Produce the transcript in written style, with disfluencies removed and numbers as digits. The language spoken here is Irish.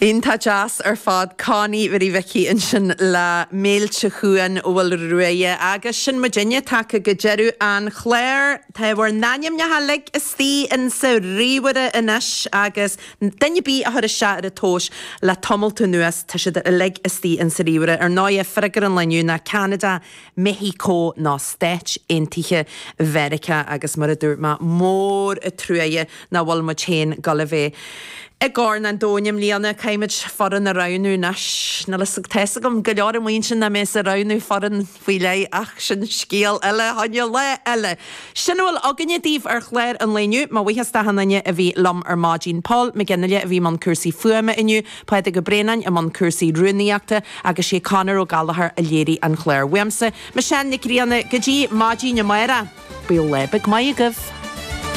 Inta jazz fad Connie very Vicky in sin la méilte chuan bhfuil ruaie agus sin Virginia take go jeru an Claire tá war naim na halig is tí in sa ríware inis agus dunne bí a har a se a tóis le tomulta nuas tá si a leg is tí in sa ríware náie frigar an leniu na Canada, Mexico ná State intiche Verica agus mar a dúr ma mór a truaie na bhfuil ma chéin galavé. Gorn an dóim líana caiimiid foran a raunú nas na le te gom go leor am sin na mé a raunú foran fuiile ach sin scéal eile hanne le eile. Sin bhfuil aganine díomh ar chléir an léniu, má bhuihas sta hanne a bhí lam ar Mágin Paul, me genneile a bhí man cursaí fuama inniu, paid go brenain a man cursaí ruúnaíachta agus sé canar ó galahar a léirí an chléir Wemsa, me sin nicríanna go dtí Mágin na maira, Bíol le bag mai agah.